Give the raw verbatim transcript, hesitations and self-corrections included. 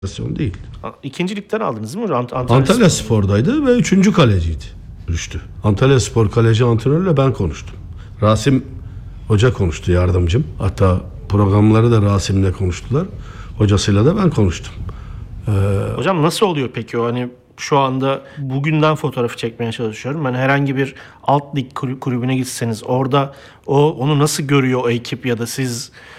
değil. İkinci ligden aldınız değil mi? Ant- Antalya, Antalya Spor. Spor'daydı ve üçüncü kaleciydi. Rüştü. Antalya Spor kaleci antrenörüyle ben konuştum. Rasim Hoca konuştu, yardımcım. Hatta programları da Rasim'le konuştular. Hocasıyla da ben konuştum. Hocam nasıl oluyor peki o, hani şu anda bugünden fotoğrafı çekmeye çalışıyorum. Ben herhangi bir alt lig kulü- kulübüne gitseniz orada o onu nasıl görüyor o ekip ya da siz